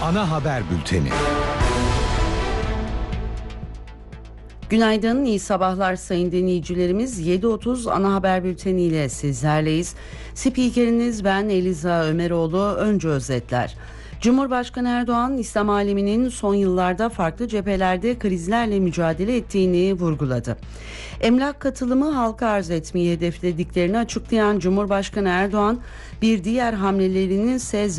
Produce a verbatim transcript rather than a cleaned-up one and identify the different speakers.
Speaker 1: Ana haber bülteni.
Speaker 2: Günaydın, iyi sabahlar sayın dinleyicilerimiz. yedi otuz ana haber bülteniyle sizlerleyiz. Spikeriniz ben Eliza Ömeroğlu. Önce özetler. Cumhurbaşkanı Erdoğan, İslam aleminin son yıllarda farklı cephelerde krizlerle mücadele ettiğini vurguladı. Emlak katılımı halka arz etmeyi hedeflediklerini açıklayan Cumhurbaşkanı Erdoğan, bir diğer hamlelerinin ise